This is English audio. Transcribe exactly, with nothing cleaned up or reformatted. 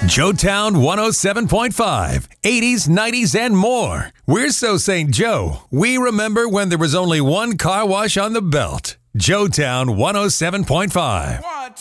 Joetown one oh seven point five, eighties, nineties, and more. We're so Saint Joe, we remember when there was only one car wash on the belt. Joetown one oh seven point five.